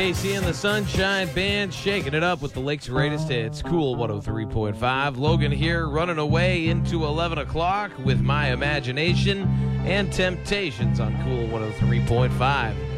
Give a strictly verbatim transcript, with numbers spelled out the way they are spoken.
Casey and the Sunshine Band shaking it up with the Lake's greatest hits. Cool one oh three point five. Logan here running away into eleven o'clock with My Imagination and Temptations on Cool one oh three point five.